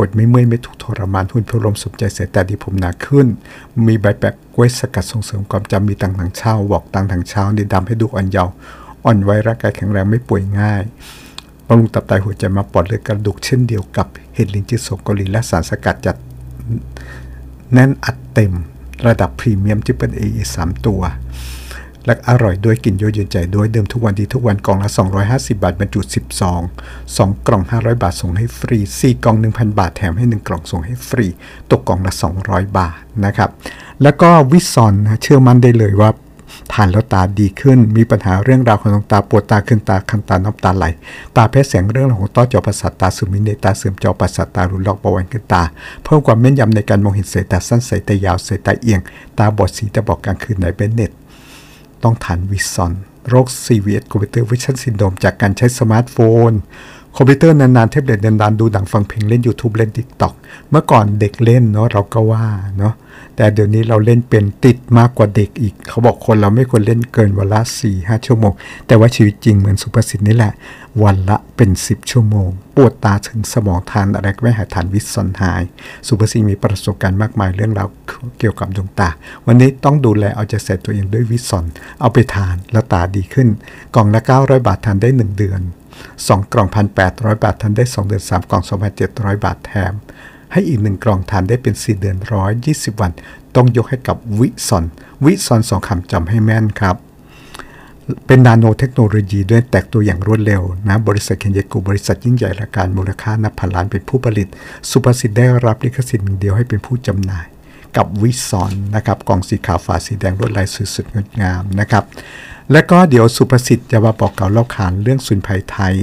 ไม่เมื่อยไม่ถูกทรมานหุ่นพลมสมใจสายตาดีผมหนาขึ้นมีใบแปะกล้วยสกัดส่งเสริมความจำมีตังถังเช่าบอกตังถังเช่าในดำให้ดูอ่อนเยาว์อ่อนไวร่างกายแข็งแรงไม่ป่วยง่ายบำรุงตับไตหัวใจมาปอดเลือดกระดูกเช่นเดียวกับเห็ดลินจือโสโกลินและสารสกัดจัดแน่นอัดเต็มระดับพรีเมียมที่เป็น AE 3 ตัวและอร่อยด้วยกินเยอะยืนใจด้วยเดิมทุกวันดีทุกวันกล่องละ250 บาทบรรจุ10 ซอง2 กล่อง500 บาทส่งให้ฟรี4 กล่อง 1,000 บาทแถมให้1 กล่องส่งให้ฟรีตกกล่องละ200 บาทนะครับแล้วก็วิซอนนะเชื่อมั่นได้เลยว่าทานแล้วตาดีขึ้นมีปัญหาเรื่องราวของดวงตาปวดตาขึ้นตาคันตาน้ำตาไหลตาแพ้แสงเรื่องของต้อจอประสาทตาซึมมิเนตาเสื่อมจอประสาทตารุนลอกเบาหวานขึ้นตาเพิ่มความแม่นยำในการมองเห็นสายตาสั้นสายตายาวสายตาเอียงตาบอดสีตาบอดกลางคืนในเบนเน็ตต้องทานวิซอนโรค CVS Computer Vision Syndrome จากการใช้สมาร์ทโฟนคอมพิวเตอร์นานๆเทปเด็ดนานๆดูหนังฟังเพลงเล่น YouTube เล่น TikTok เมื่อก่อนเด็กเล่นเนาะเราก็ว่าเนาะแต่เดี๋ยวนี้เราเล่นเป็นติดมากกว่าเด็กอีกเขาบอกคนเราไม่ควรเล่นเกินวันละ 4-5 ชั่วโมงแต่ว่าชีวิตจริงเหมือนสุภาษิตนี่แหละวันละเป็น10 ชั่วโมงปวดตาถึงสมองทานอะไรก็ไม่หายทานวิซอนหายสุภาษิตมีประสบการณ์มากมายเรื่องราวเกี่ยวกับดวงตาวันนี้ต้องดูแลเอาใจใส่ตัวเองด้วยวิซอนเอาไปทานแล้วตาดีขึ้นกล่องละ900 บาททานได้1 เดือน2 กล่อง 1,800 บาททานได้2 เดือน3 กล่อง 2,700 บาทแถมให้อีก1 กล่องทานได้เป็น4 เดือน120 วันต้องยกให้กับวิซอน2 คำจำให้แม่นครับเป็นนาโนเทคโนโลยีด้วยแตกตัวอย่างรวดเร็วนะบริษัทเคนเยกุบริษัทยิ่งใหญ่ระการมูลค่านับพันล้านเป็นผู้ผลิตสุภาษิตได้รับลิขสิทธิ์1 เดียวให้เป็นผู้จำหน่ายกับวิซอนนะครับกล่องสีขาวฝาสีแดงลวดลายสุดงดงามนะครับและก็เดี๋ยวสุภาษิตจะมาบอกเก่าเล่าขานเรื่องสมุนไพรไทย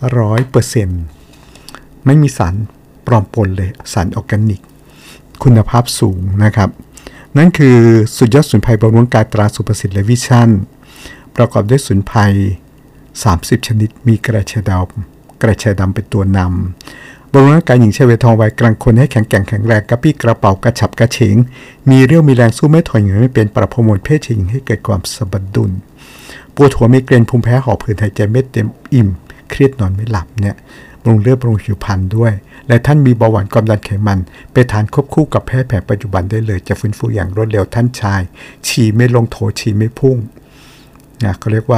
100% ไม่มีสารปลอมปนเลยสารออร์แกนิกคุณภาพสูงนะครับนั่นคือสุดยอดสมุนไพรบำรุงกายตราสุภาษิตและวิชั่นประกอบด้วยสมุนไพร30 ชนิดมีกระชายดำเป็นตัวนำบำรุงร่างกายหญิงชายวัยทองวัยกลางคนให้แข็งแกร่งแข็งแรงกระปี้กระเป๋ากระฉับกระเฉงมีเรี่ยวมีแรงสู้ไม่ถอยเหงื่อไม่เป็นปรับฮอร์โมนเพศชายหญิงให้เกิดความสมดุลปวดหัวไมเกรนภูมิแพ้หอบหืดหายใจไม่เต็มอิ่มเครียดนอนไม่หลับเนี่ยบำรุงเลือดบำรุงผิวพรรณด้วยและท่านมีเบาหวานความดันไขมันไปทานควบคู่กับแพทย์แผนปัจจุบันได้เลยจะฟื้นฟูอย่างรวดเร็วท่านชายฉี่ไม่ลงโถฉี่ไม่พุ่งนะเขาเรียกว่า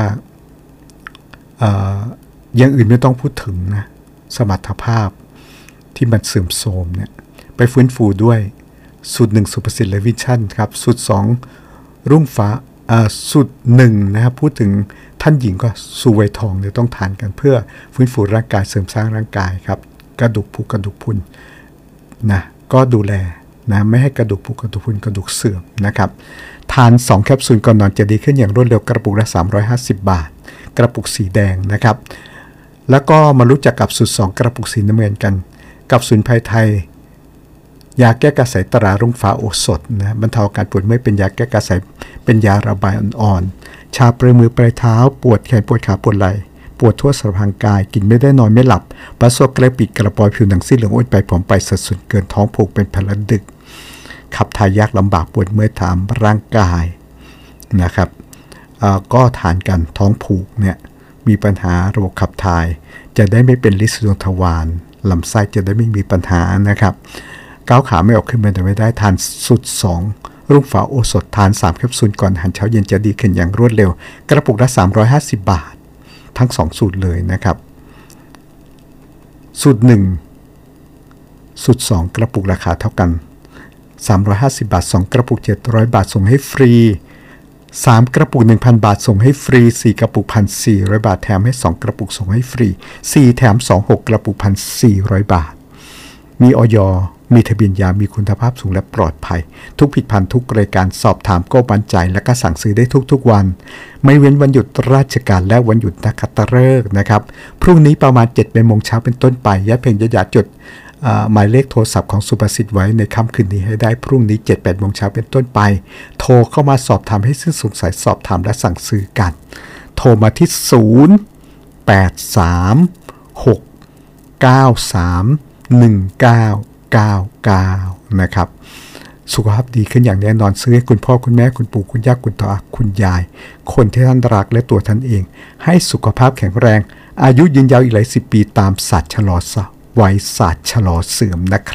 อย่างอื่นไม่ต้องพูดถึงนะสมรรถภาพที่มันเสื่อมโทรมเนี่ยไปฟื้นฟูด้วยสูตร1สุภาษิตและวิชั่นครับสูตร2รุ่งฟ้าสูตร1นะครับพูดถึงท่านหญิงก็สุวัยทองเนี่ยต้องทานกันเพื่อฟื้นฟูร่างกายเสริมสร้างร่างกายครับกระดูกผุกระดูกพรุนนะก็ดูแลนะไม่ให้กระดูกผุกระดูกพรุนกระดูกเสื่อมนะครับทาน2 แคปซูลก่อนนอนจะดีขึ้นอย่างรวดเร็วกระปุกละ350 บาทกระปุกสีแดงนะครับแล้วก็มารู้จักกับสูตร2 กระปุกสีน้ำเงินกันกับสมุนไพรไทยยาแก้กระสายตรารุ่งฟ้าโอสถนะบรรเทาอาการปวดเมื่อยเป็นยาแก้กระสายเป็นยาระบายอ่อนๆชาปลายมือปลายเท้าปวดแขนปวดขาปวดไหล่ปวดทั่วสารพางกายกินไม่ได้นอนไม่หลับประสบกระปิดกระปอยผิวหนังซีดเหลืองอ้วนไปผอมไปสัดส่วนเกินท้องผูกเป็นแผลดึกขับถ่ายยากลำบากปวดเมื่อยตามร่างกายนะครับก็ทานกันท้องผูกเนี่ยมีปัญหาระบบขับถ่ายจะได้ไม่เป็นลินดวงทวารลำไส้จะได้ไม่มีปัญหานะครับก้าวขาไม่ออกขึ้นมาแต่ไม่ได้ทานสูตร2รุ่งฟ้าโอสถทาน3 แคปซูลก่อนอาหารเช้าเย็นจะดีขึ้นอย่างรวดเร็วกระปุกละ350 บาททั้ง2 สูตรเลยนะครับสูตร1สูตร2กระปุกราคาเท่ากัน350 บาท2 กระปุก700 บาทส่งให้ฟรี3 กระปุก 1,000 บาทส่งให้ฟรี4 กระปุก 1,400 บาทแถมให้2 กระปุกส่งให้ฟรี4 แถม2 6 กระปุก 1,400 บาทมีอย.มีทะเบียนยามีคุณภาพสูงและปลอดภัยทุกผลิตภัณฑ์ทุกรายการสอบถามก็มั่นใจและก็สั่งซื้อได้ทุกวันไม่เว้นวันหยุดราชการและวันหยุดนักขัตฤกษ์นะครับพรุ่งนี้ประมาณ 7 โมงเช้าเป็นต้นไปอย่าเพียงอย่าจดหมายเลขโทรศัพท์ของสุภาษิตไว้ในค่ำคืนนี้ให้ได้พรุ่งนี้ 7-8 โมงเช้าเป็นต้นไปโทรเข้ามาสอบถามให้สิ้นสงสัยสอบถามและสั่งซื้อกันโทรมาที่0836931999นะครับสุขภาพดีขึ้นอย่างแน่นอนซื้อให้คุณพ่อคุณแม่คุณปู่คุณย่าคุณตาคุณยายคนที่ท่านรักและตัวท่านเองให้สุขภาพแข็งแรงอายุยืนยาวอีกหลาย10 ปีตามศาสตร์ชะลอวัยศาสตร์ชะลอเสื่อมนะครับ